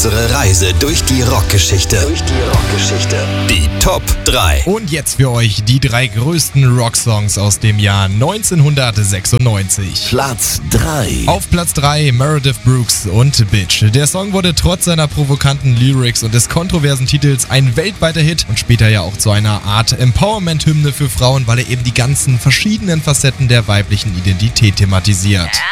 unsere Reise durch die Rockgeschichte. Die Top 3. Und jetzt für euch die 3 größten Rocksongs aus dem Jahr 1996. Platz 3. Auf Platz 3 Meredith Brooks und Bitch. Der Song wurde trotz seiner provokanten Lyrics und des kontroversen Titels ein weltweiter Hit und später ja auch zu einer Art Empowerment-Hymne für Frauen, weil er eben die ganzen verschiedenen Facetten der weiblichen Identität thematisiert.